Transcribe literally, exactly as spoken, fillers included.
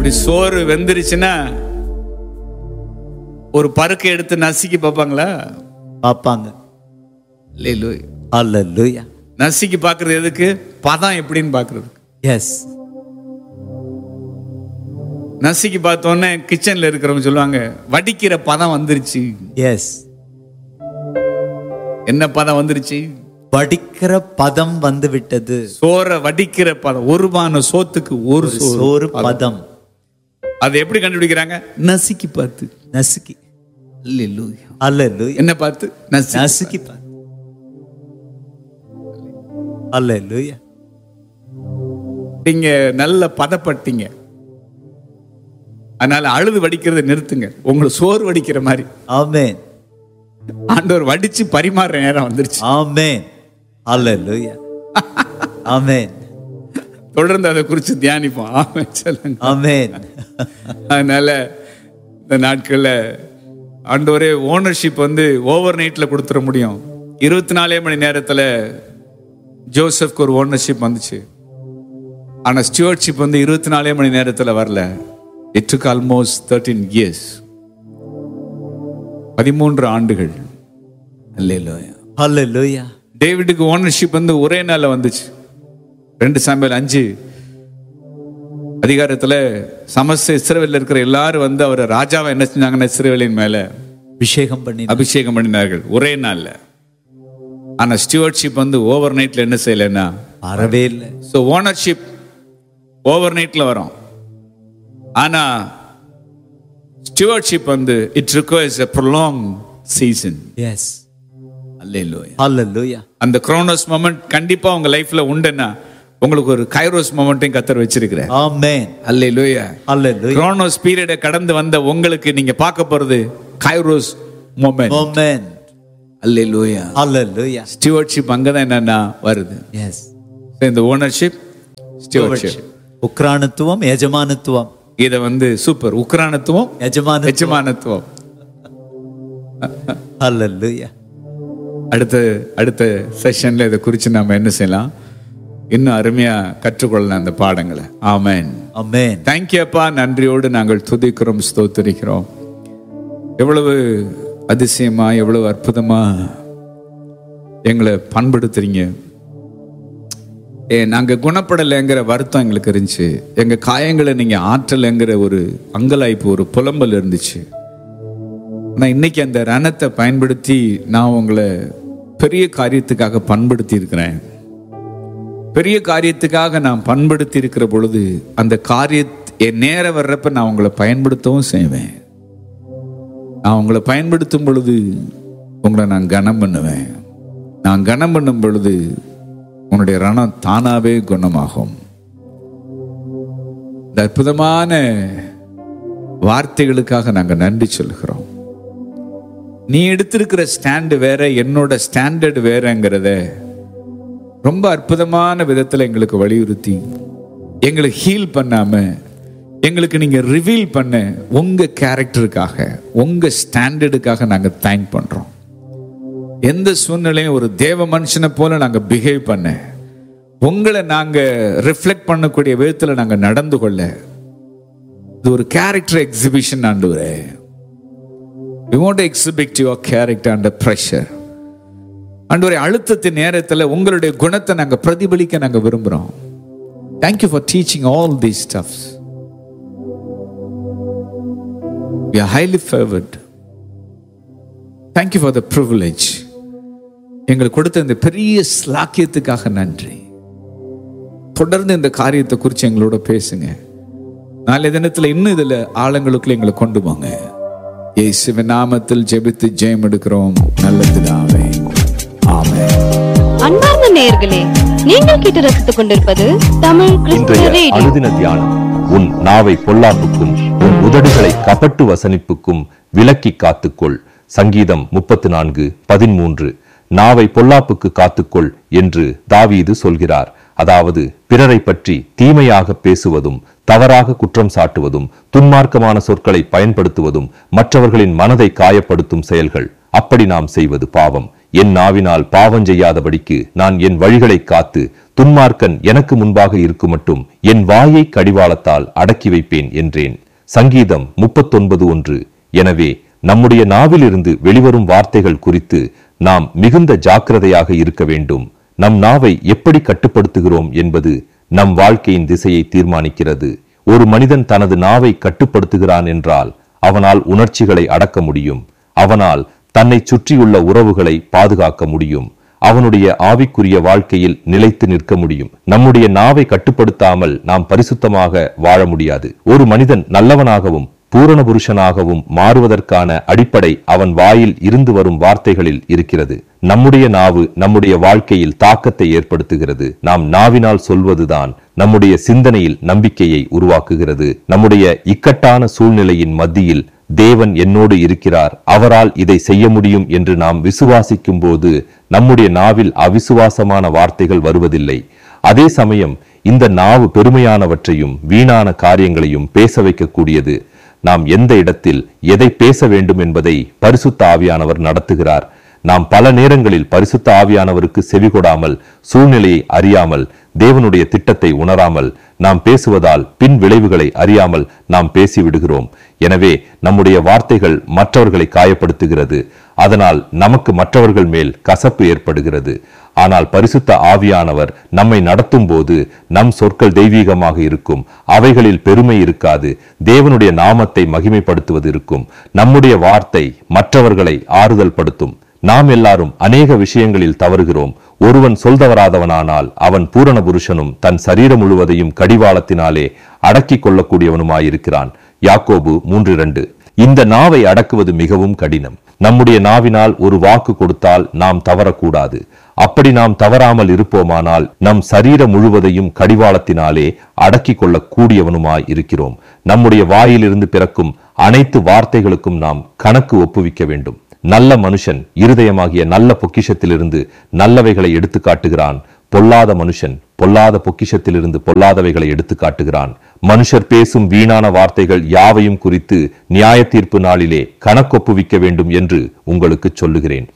இப்படி சோறு வெந்துருச்சுன்னா ஒரு பருக்கை எடுத்து நசுக்கி பார்ப்பாங்களா? பார்ப்பாங்க. அல்லேலூயா. நசுக்கி பார்க்கறது எதுக்கு? பதம் எப்படின்னு பார்க்கறது. எஸ். நசுக்கி பார்த்தோன்னே கிச்சன்ல இருக்கிறவங்க சொல்லுவாங்க, வடிக்கிற பதம் வந்துருச்சு. எஸ். என்ன பதம் வந்துருச்சு? வடிக்கிற பதம் வந்து விட்டது. சோற வடிக்கிற பதம். ஒரு பான சோத்துக்கு ஒரு சோறு பதம். அதை எப்படி கண்டுபிடிக்கிறாங்க? நசுக்கி பார்த்து. நசுக்கி. அல்லேலூயா. அல்லேலூயா. என்ன பார்த்து? நசுக்கி பார்த்து. அல்லேலூயா. நீங்க நல்ல பதப்பட்டீங்க, அதனால அழுது வடிக்கிறத நிறுத்துங்க. உங்களை சோறு வடிக்கிற மாதிரி. ஆமென். ஆண்டவர் வடிச்சு பரிமாற நேரம் வந்துருச்சு. ஆமென். அல்லேலூயா. ஆமென். தொடர்ந்து அதை குறித்து தியானிப்போம். ஆமென் சொல்லுங்க. ஆமென். அதனால இந்த நாட்கள்ல ஆண்டவரே ஓனர்ஷிப் வந்து ஓவர் நைட்ல கொடுத்துட முடியும். இருபத்தி நாலே மணி நேரத்துல ஜோசப்க்கு ஒரு ஓனர்ஷிப் வந்துச்சு. ஆனா ஸ்டூவர்ட்ஷிப் வந்து இருபத்தி நாலே மணி நேரத்துல வரல. It took almost thirteen years. பதிமூன்று ஆண்டுகள். அல்லேலூயா. அல்லேலூயா. டேவிடுக்கு ஓனர்ஷிப் வந்து ஒரே நாள்ல வந்துச்சு. ரெண்டு சாமுவேல் அஞ்சு அதிகாரத்துல சமஸ்த இஸ்ரவேல்ல இருக்கிற எல்லாரும் வந்து அவர் ராஜாவை என்ன செஞ்சாங்கன்னா இஸ்ரவேலின் மேல அபிஷேகம் பண்ணி அபிஷேகம் பண்ணினார்கள் ஒரே நாள்ல. ஆனா ஸ்டூவர்ட்ஷிப் வந்து ஓவர் நைட்ல என்ன செய்யலன்னா வரவே இல்லை. ஸோ ஓனர்ஷிப் ஓவர் நைட்ல வரும். ஆனா ஸ்டூவர்ட்ஷிப் வந்து it requires a prolonged season. S. அல்லேலூயா. அல்லேலூயா. அந்த குரோனோஸ் மொமெண்ட் கண்டிப்பா உங்க லைஃப்ல உண்டுன்னா உங்களுக்கு ஒரு கைரோஸ் மொமெண்ட்டையும் கர்த்தர் வச்சிருக்கிறார். ஆமென். அல்லேலூயா. அல்லேலூயா. குரோனோஸ் பீரியடை கடந்து வந்த உங்களுக்கு நீங்க பார்க்க போறது கைரோஸ் மொமெண்ட். மொமெண்ட். அல்லேலூயா. அல்லேலூயா. ஸ்டூவர்ட்ஷிப் அங்கதான் என்னன்னா வருது. எஸ். இந்த ஓனர்ஷிப் ஸ்டூவர்ட்ஷிப். உக்ரானத்துவம், எஜமானத்துவம். இத வந்து சூப்பர். உக்ரானத்துவம், எஜமானத்துவம். எஜமானத்துவம். அல்லேலூயா. அடுத்த அடுத்த செஷன்ல இதை குறித்து நாம என்ன செய்யலாம், இன்னும் அருமையா கற்றுக்கொள்ளலாம் அந்த பாடங்களை. ஆமென். ஆமென். தேங்க்யூ அப்பா. நன்றியோடு நாங்கள் துதிக்கிறோம், ஸ்தோத்திரிக்கிறோம். எவ்வளவு அதிசயமா, எவ்வளவு அற்புதமா எங்களை பண்படுத்துறீங்க. ஏ நாங்க குணப்படலைங்கிற வருத்தம் எங்களுக்கு இருந்துச்சு. எங்க காயங்களை நீங்க ஆற்றலைங்கிற ஒரு அங்கலாய்ப்பு, ஒரு புலம்பல் இருந்துச்சு. நான் இன்னைக்கு அந்த ரணத்தை பயன்படுத்தி நான் உங்களை பெரிய காரியத்துக்காக பண்படுத்தி இருக்கிறேன். பெரிய காரியத்துக்காக நான் பண்படுத்தி இருக்கிற பொழுது அந்த காரிய என் நேரம் வர்றப்ப நான் உங்களை பயன்படுத்தவும் செய்வேன். நான் உங்களை பயன்படுத்தும் பொழுது உங்களை நான் கனம் பண்ணுவேன். நான் கனம் பண்ணும் பொழுது உன்னுடைய ரணம் தானாவே குணமாகும். இந்த அற்புதமான வார்த்தைகளுக்காக நாங்கள் நன்றி சொல்கிறோம். நீ எடுத்திருக்கிற ஸ்டாண்டு வேற, என்னோட ஸ்டாண்டர்ட் வேறங்கிறத ரொம்ப அற்புதமான விதத்தில் எங்களுக்கு வலியுறுத்தி எங்களுக்கு ஹீல் பண்ணாம எங்களுக்கு நீங்க ரிவீல் பண்ண உங்க கேரக்டருக்காக, உங்க ஸ்டாண்டர்டுக்காக நாங்க தேங்க் பண்றோம். எந்த சூழ்நிலையும் ஒரு தேவ மனுஷனை போல நாங்க பிஹேவ் பண்ண, உங்களை நாங்க ரிஃப்ளெக்ட் பண்ணக்கூடிய விதத்தில் நாங்க நடந்து கொள்ள, இது ஒரு கேரக்டர் எக்ஸிபிஷன். ஆண்டவரே, we want to exhibit your character under pressure. ஆண்டவரே, அழுத்தத்தின் நேரத்தில் உங்களுடைய குணத்தை நாங்க பிரதிபலிக்க நாங்க விரும்புறோம். Thank you for teaching all these stuffs. We are highly favored. Thank you for the privilege. எங்களுக்கு கொடுத்த இந்த பெரிய ஸ்லாக்கியத்துக்காக நன்றி. தொடர்ந்து இந்த காரியத்தை குறித்து எங்களோட பேசுங்க. நாளை தினத்தில் இன்னும் இதுல ஆழங்களுக்குள்ள எங்களை கொண்டு போங்க. இயேசுவின் நாமத்தில் ஜெபித்து ஜெயம் எடுக்கிறோம் நல்ல பிதாவே. ஆமென். அன்பார்ந்த நேயர்களே, நீங்கள் கேட்டு ரசித்துக் கொண்டிருப்பது தமிழ் கிறிஸ்துவ ரேடியோ. அனுதின தியானம். உன் நாவை பொல்லாப்புக்கும் உன் உதடுகளை கபட்டு வசனிப்புக்கும் விலக்கி காத்துக்கொள். சங்கீதம் முப்பத்து நான்கு பதிமூன்று. நாவை பொல்லாப்புக்கு காத்துக்கொள் என்று தாவீது சொல்கிறார். அதாவது பிறரை பற்றி தீமையாக பேசுவதும், தவறாக குற்றம் சாட்டுவதும், துன்மார்க்கமான சொற்களை பயன்படுத்துவதும் மற்றவர்களின் மனதை காயப்படுத்தும் செயல்கள். அப்படி நாம் செய்வது பாவம். என் நாவினால் பாவம் செய்யாதபடிக்கு நான் என் வழிகளை காத்து துன்மார்க்கன் எனக்கு முன்பாக இருக்கும் மட்டும் என் வாயை கடிவாளத்தால் அடக்கி வைப்பேன் என்றேன். சங்கீதம் முப்பத்தொன்பது ஒன்று. எனவே நம்முடைய நாவிலிருந்து வெளிவரும் வார்த்தைகள் குறித்து நாம் மிகுந்த ஜாக்கிரதையாக இருக்க வேண்டும். நம் நாவை எப்படி கட்டுப்படுத்துகிறோம் என்பது நம் வாழ்க்கையின் திசையை தீர்மானிக்கிறது. ஒரு மனிதன் தனது நாவை கட்டுப்படுத்துகிறான் என்றால் அவனால் உணர்ச்சிகளை அடக்க முடியும். அவனால் தன்னை சுற்றியுள்ள உறவுகளை பாதுகாக்க முடியும். அவனுடைய ஆவிக்குரிய வாழ்க்கையில் நிலைத்து நிற்க முடியும். நம்முடைய நாவை கட்டுப்படுத்தாமல் நாம் பரிசுத்தமாக வாழ முடியாது. ஒரு மனிதன் நல்லவனாகவும் பூரண புருஷனாகவும் மாறுவதற்கான அடிப்படை அவன் வாயில் இருந்து வரும் வார்த்தைகளில் இருக்கிறது. நம்முடைய நாவு நம்முடைய வாழ்க்கையில் தாக்கத்தை ஏற்படுத்துகிறது. நாம் நாவினால் சொல்வதுதான் நம்முடைய சிந்தனையில் நம்பிக்கையை உருவாக்குகிறது. நம்முடைய இக்கட்டான சூழ்நிலையின் மத்தியில் தேவன் என்னோடு இருக்கிறார், அவரால் இதை செய்ய முடியும் என்று நாம் விசுவாசிக்கும் போது நம்முடைய நாவில் அவிசுவாசமான வார்த்தைகள் வருவதில்லை. அதே சமயம் இந்த நாவு பெருமையானவற்றையும் வீணான காரியங்களையும் பேச வைக்கக்கூடியது. நாம் எந்த இடத்தில் எதை பேச வேண்டும் என்பதை பரிசுத்த ஆவியானவர் நடத்துகிறார். நாம் பல நேரங்களில் பரிசுத்த ஆவியானவருக்கு செவிகொடாமல், சூழ்நிலையை அறியாமல், தேவனுடைய திட்டத்தை உணராமல் நாம் பேசுவதால் பின் விளைவுகளை அறியாமல் நாம் பேசிவிடுகிறோம். எனவே நம்முடைய வார்த்தைகள் மற்றவர்களை காயப்படுத்துகிறது. அதனால் நமக்கு மற்றவர்கள் மேல் கசப்பு ஏற்படுகிறது. ஆனால் பரிசுத்த ஆவியானவர் நம்மை நடத்தும் போது நம் சொற்கள் தெய்வீகமாக இருக்கும். அவைகளில் பெருமை இருக்காது. தேவனுடைய நாமத்தை மகிமைப்படுத்துவது இருக்கும். நம்முடைய வார்த்தை மற்றவர்களை ஆறுதல் படுத்தும். நாம் எல்லாரும் அநேக விஷயங்களில் தவறுகிறோம். ஒருவன் சொல்தவராதவனானால் அவன் பூரண புருஷனும் தன் சரீரம் முழுவதையும் கடிவாளத்தினாலே அடக்கிக் கொள்ளக்கூடியவனுமாயிருக்கிறான். யாக்கோபு மூன்று இரண்டு. இந்த நாவை அடக்குவது மிகவும் கடினம். நம்முடைய நாவினால் ஒரு வாக்கு கொடுத்தால் நாம் தவறக்கூடாது. அப்படி நாம் தவறாமல் இருப்போமானால் நம் சரீரம் முழுவதையும் கடிவாளத்தினாலே அடக்கிக் கொள்ள கூடியவனுமாய் இருக்கிறோம். நம்முடைய வாயிலிருந்து பிறக்கும் அனைத்து வார்த்தைகளுக்கும் நாம் கணக்கு ஒப்புவிக்க வேண்டும். நல்ல மனுஷன் இருதயமாகிய நல்ல பொக்கிஷத்திலிருந்து நல்லவைகளை எடுத்து காட்டுகிறான். பொல்லாத மனுஷன் பொல்லாத பொக்கிஷத்திலிருந்து பொல்லாதவைகளை எடுத்து காட்டுகிறான். மனுஷர் பேசும் வீணான வார்த்தைகள் யாவையும் குறித்து நியாய தீர்ப்பு நாளிலே கணக்கொப்புவிக்க வேண்டும் என்று உங்களுக்கு சொல்லுகிறேன்.